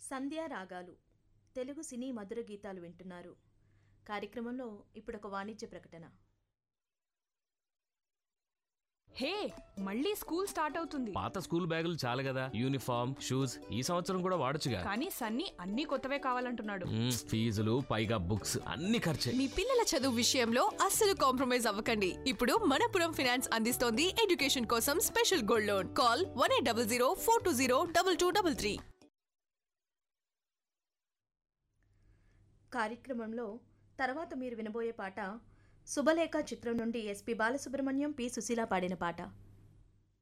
సంధ్యా రాగాలు తెలుగు సినీ మధుర గీతాలు వింటున్నారు. కార్యక్రమంలో ఇప్పుడొక వాణిజ్య ప్రకటన. హే, మళ్ళీ స్కూల్ స్టార్ట్ అవుతుంది. పాత స్కూల్ బ్యాగులు చాలు కదా, యూనిఫామ్ షూస్ ఈ సంవత్సరం కూడా వాడొచ్చుగా. కానీ సన్నీ అన్ని కొత్తవే కావాలంటున్నాడు. ఫీజులు పైగా బుక్స్ అన్ని ఖర్చే. మీ పిల్లల చదువు విషయంలో అస్సలు కాంప్రమైజ్ అవ్వకండి. ఇప్పుడు మనపురం ఫైనాన్స్ అందిస్తోంది ఎడ్యుకేషన్ కోసం స్పెషల్ గోల్డ్ లోన్. కాల్ 1800 420 2233. కార్యక్రమంలో తర్వాత మీరు వినబోయే పాట శుభలేఖ చిత్రం నుండి ఎస్పి బాలసుబ్రహ్మణ్యం, పి సుశీల పాడిన పాట.